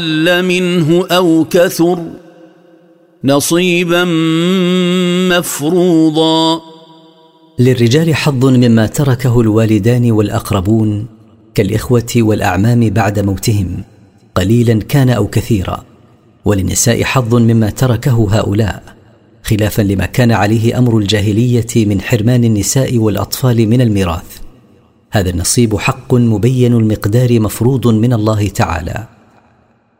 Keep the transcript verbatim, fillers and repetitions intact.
قل منه أو كثر نصيبا مفروضا. للرجال حظ مما تركه الوالدان والأقربون كالإخوة والأعمام بعد موتهم قليلا كان أو كثيرا، وللنساء حظ مما تركه هؤلاء، خلافا لما كان عليه أمر الجاهلية من حرمان النساء والأطفال من الميراث. هذا النصيب حق مبين المقدار مفروض من الله تعالى.